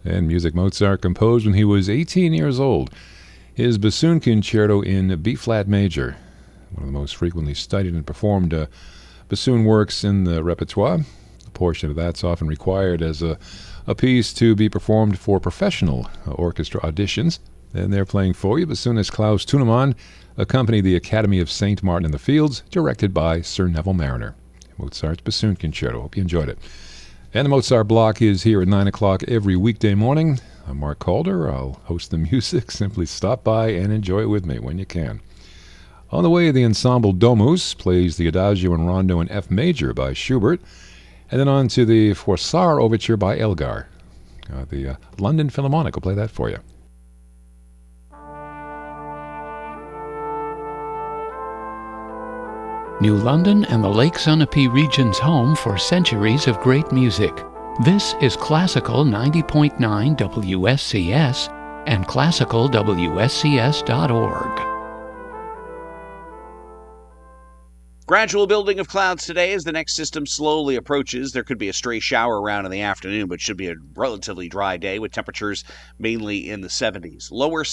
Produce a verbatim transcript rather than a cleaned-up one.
And music Mozart composed when he was eighteen years old. His bassoon concerto in B-flat major, one of the most frequently studied and performed uh, bassoon works in the repertoire. A portion of that's often required as a, a piece to be performed for professional uh, orchestra auditions. And they're playing for you. Bassoonist Klaus Tunemann accompanied the Academy of Saint Martin in the Fields, directed by Sir Neville Mariner. Mozart's Bassoon Concerto. Hope you enjoyed it. And the Mozart Block is here at nine o'clock every weekday morning. I'm Mark Calder. I'll host the music. Simply stop by and enjoy it with me when you can. On the way, the Ensemble Domus plays the Adagio and Rondo in F major by Schubert, and then on to the Forsar Overture by Elgar. Uh, the uh, London Philharmonic will play that for you. New London and the Lake Sunapee region's home for centuries of great music. This is Classical ninety point nine W S C S and classical W S C S dot org. Gradual building of clouds today as the next system slowly approaches. There could be a stray shower around in the afternoon, but should be a relatively dry day with temperatures mainly in the seventies. Lower